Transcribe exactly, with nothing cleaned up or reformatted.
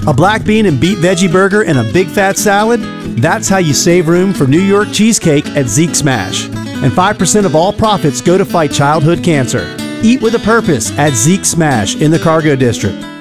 A black bean and beet veggie burger and a big fat salad? That's how you save room for New York cheesecake at Zeke Smash. And five percent of all profits go to fight childhood cancer. Eat with a purpose at Zeke Smash in the Cargo District.